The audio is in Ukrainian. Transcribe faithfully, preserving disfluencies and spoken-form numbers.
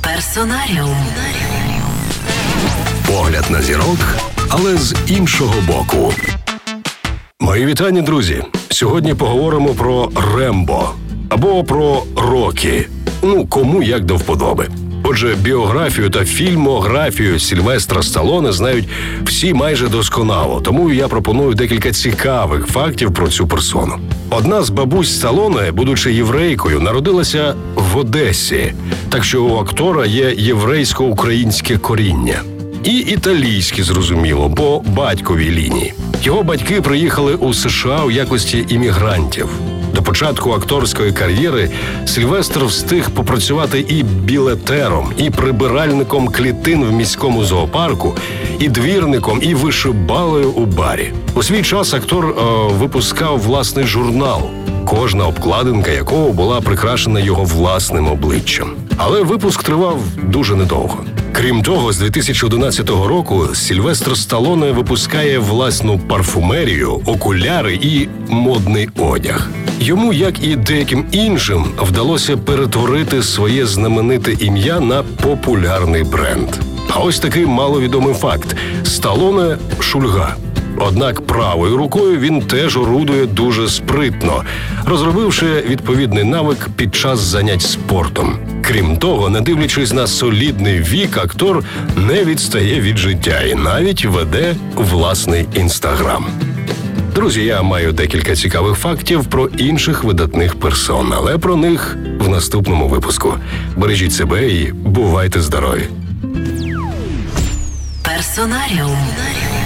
Персонаріум. Погляд на зірок, але з іншого боку. Мої вітання, друзі. Сьогодні поговоримо про Рембо. Або про Рокі. Ну, кому як до вподоби. Отже, біографію та фільмографію Сільвестра Сталлоне знають всі майже досконало, тому я пропоную декілька цікавих фактів про цю персону. Одна з бабусь Сталлоне, будучи єврейкою, народилася в Одесі, так що у актора є єврейсько-українське коріння. І італійське, зрозуміло, по батьковій лінії. Його батьки приїхали у США у якості іммігрантів. До початку акторської кар'єри Сільвестр встиг попрацювати і білетером, і прибиральником клітин в міському зоопарку, і двірником, і вишибалою у барі. У свій час актор е, випускав власний журнал, кожна обкладинка якого була прикрашена його власним обличчям. Але випуск тривав дуже недовго. Крім того, з дві тисячі одинадцятого року Сільвестр Сталлоне випускає власну парфумерію, окуляри і модний одяг. Йому, як і деяким іншим, вдалося перетворити своє знамените ім'я на популярний бренд. А ось такий маловідомий факт – Сталлоне – шульга. Однак правою рукою він теж орудує дуже спритно, розробивши відповідний навик під час занять спортом. Крім того, не дивлячись на солідний вік, актор не відстає від життя і навіть веде власний інстаграм. Друзі, я маю декілька цікавих фактів про інших видатних персон, але про них в наступному випуску. Бережіть себе і бувайте здорові! Персонаріум.